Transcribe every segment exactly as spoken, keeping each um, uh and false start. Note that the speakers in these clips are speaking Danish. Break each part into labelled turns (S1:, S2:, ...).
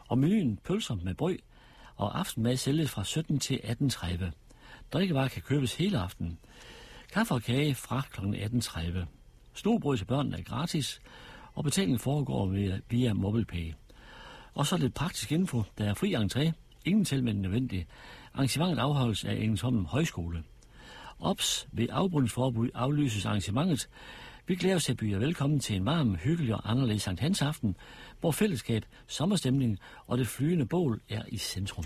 S1: Og menuen pølser med brød og aftenmad sælges fra sytten til atten tredive. Drikkevarer kan købes hele aftenen. Kaffe og kage fra kl. atten tredive. Snobrød til børnene er gratis, og betalingen foregår via, via MobilePay. Og så lidt praktisk info. Der er fri entré. Ingen tilmelding nødvendig. Arrangementet afholdes af Engelsholm Højskole. Ops, ved afbrydningsforbud aflyses arrangementet. Vi glæder os til at byde jer velkommen til en varm, hyggelig og anderledes Sankt Hans aften, hvor fællesskab, sommerstemning og det flyende bål er i centrum.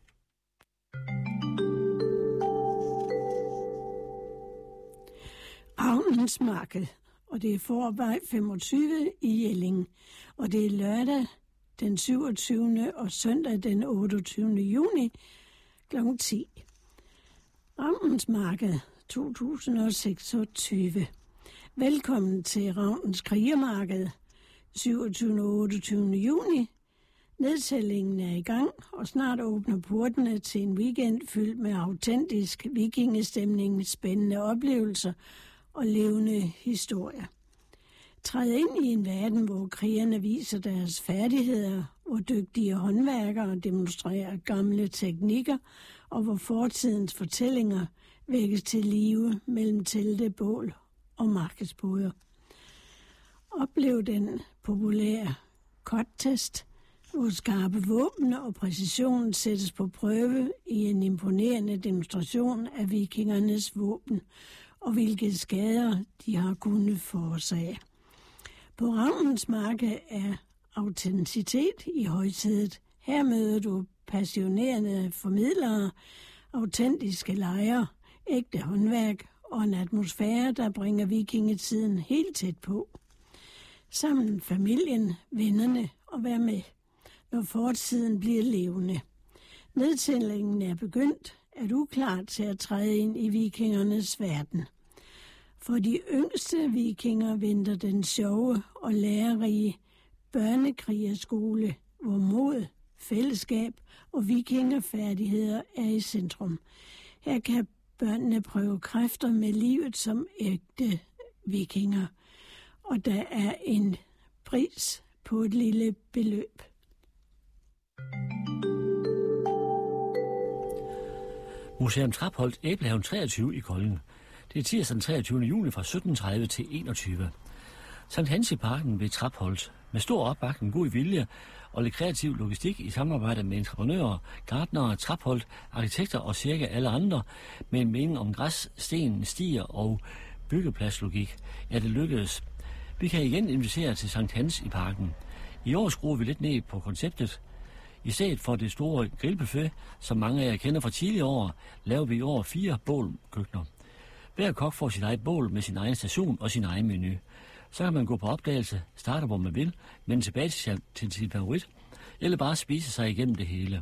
S2: Ravnens Marked, og det er Forvej femogtyve i Jelling, og det er lørdag den syvogtyvende og søndag den otteogtyvende juni klokken ti. Ravnens Marked to tusind og seksogtyve. Velkommen til Ravnens Krigermarked syvogtyvende og otteogtyvende juni. Nedtællingen er i gang, og snart åbner portene til en weekend fyldt med autentisk vikingestemning, spændende oplevelser og levende historier. Træd ind i en verden, hvor krigerne viser deres færdigheder, hvor dygtige håndværkere demonstrerer gamle teknikker, og hvor fortidens fortællinger vækkes til live mellem telte, bål og markedsboder. Oplev den populære kottest, hvor skarpe våben og præcision sættes på prøve i en imponerende demonstration af vikingernes våben, og hvilke skader de har kunnet forårsage. På Ravnens Marked er autenticitet i højsædet. Her møder du passionerede formidlere, autentiske lejre, ægte håndværk og en atmosfære, der bringer vikingetiden helt tæt på. Sammen familien, vennerne og vær med, når fortiden bliver levende. Nedtællingen er begyndt. Er du klar til at træde ind i vikingernes verden? For de yngste vikinger venter den sjove og lærerige børnekrigerskole, hvor mod, fællesskab og vikingerfærdigheder er i centrum. Her kan børnene prøve kræfter med livet som ægte vikinger, og der er en pris på et lille beløb.
S1: Museum Trapholt, Æblehaven treogtyve i Kolding. Det er tirsdag den treogtyvende juni fra sytten tredive til enogtyve. Sankt Hans i Parken ved Trapholt. Med stor opbakning, god vilje og lidt kreativ logistik i samarbejde med entreprenører, gartnere, Trapholt, arkitekter og cirka alle andre med en mening om græs, sten, stier og byggepladslogik, er det lykkedes. Vi kan igen invitere til Sankt Hans i Parken. I år skruer vi lidt ned på konceptet. I stedet for det store grillbuffet, som mange af jer kender fra tidligere år, laver vi i år fire bålkøkkener. Hver kok får sit eget bål med sin egen station og sin egen menu. Så kan man gå på opdagelse, starte hvor man vil, vende tilbage til, til sin favorit, eller bare spise sig igennem det hele.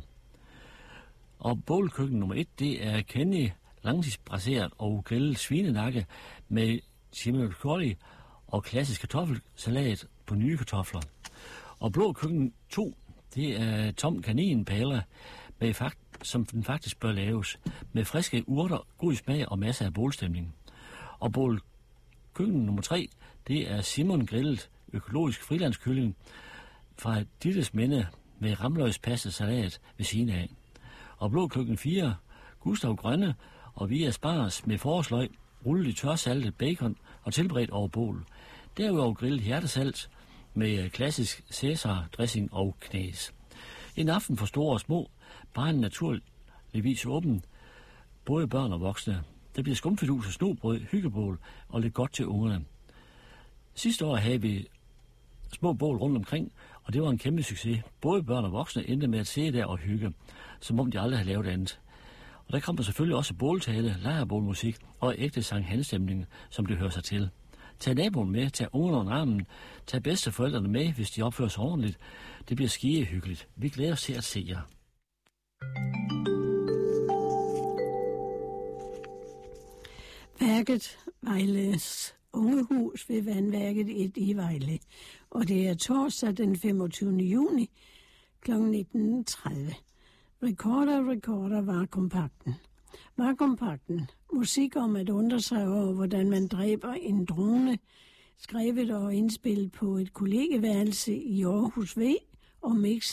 S1: Og bålkøkken nummer et, det er Kenny langtidsbraseret og grillet svinenakke med chimichurri og klassisk kartoffelsalat på nye kartofler. Og blå køkken to, det er tom kaninpaller, med fakt, som den faktisk bør laves, med friske urter, god smag og masser af bålstemning. Og bål køkken nummer tre, det er Simon grillet økologisk frilandskylling fra Dittes Minde med ramløgspastet salat ved siden af. Og blå køkken fire, Gustav Grønne og via spars med forårsløg, rullet i tørsaltet bacon og tilberedt over bål. Derudover grillet hjertesalt med klassisk Cæsar dressing og knæs. En aften for store og små, bare en naturligvis åben, både børn og voksne. Der bliver skumfidus og snobrød, hyggebål og lidt godt til ungerne. Sidste år havde vi små bål rundt omkring, og det var en kæmpe succes. Både børn og voksne endte med at se der og hygge, som om de aldrig havde lavet andet. Og der kom der selvfølgelig også båltale, lejrbålmusik og ægte Sankt Hans-stemning, som det hører sig til. Tag naboen med, tag ungerne under armen, tag bedsteforældrene med, hvis de opfører sig ordentligt. Det bliver skide hyggeligt. Vi glæder os til at se jer.
S2: Værket Vejles Ungehus ved Vandværket et i Vejle, og det er torsdag den femogtyvende juni kl. nitten tredive. Rekorder, rekorder, Vakuumpagten. Vakuumpagten. Musik om at undre sig over, hvordan man dræber en drone, skrevet og indspillet på et kollegeværelse i Aarhus V og mixet